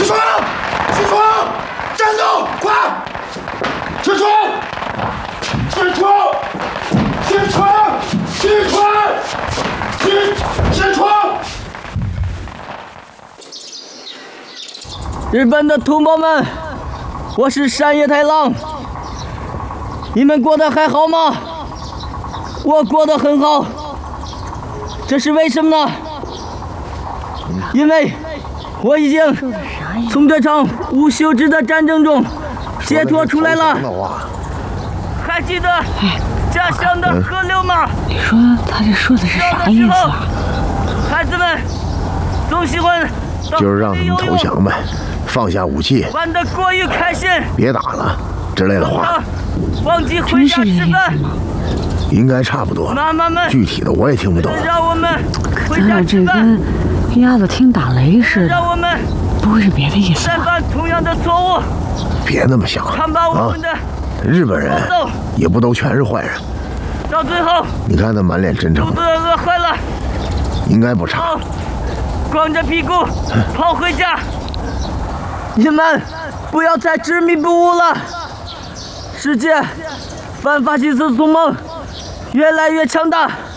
起床！起床！站住！快！起床！起床！起床！起床！起床！ 日本的同胞们，我是山野太郎，你们过得还好吗？我过得很好，这是为什么呢？因为我已经从这场无休止的战争中解脱出来了。还记得家乡的河流吗？ 你说他这说的是啥意思啊？ 孩子们总喜欢就是让他们投降呗，放下武器， 玩得过于开心， 别打了之类的话。 忘记回家吃饭。 应该差不多。 妈妈们， 具体的我也听不懂。 让我们回咱俩这家吃饭。 跟鸭子听打雷似的， 让我们不会是别的意思再吧？ 犯同样的错误。 别那么想看吧，我们的日本人也不都全是坏人。 到最后， 你看他满脸真诚肚子，饿坏了， 应该不差。 好，光着屁股跑回家。你们不要再执迷不悟了。世界反法西斯同盟越来越强大。